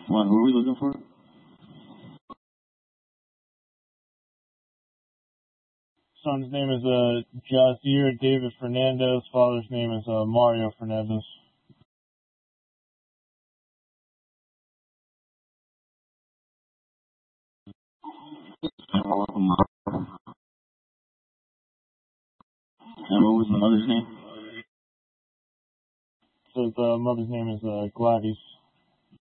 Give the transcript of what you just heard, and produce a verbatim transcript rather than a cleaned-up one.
What, who are we looking for? Son's name is uh, Jazir David Fernandez. Father's name is uh, Mario Fernandez. And what was the mother? And what was the mother's name? So the mother's name is uh, Gladys.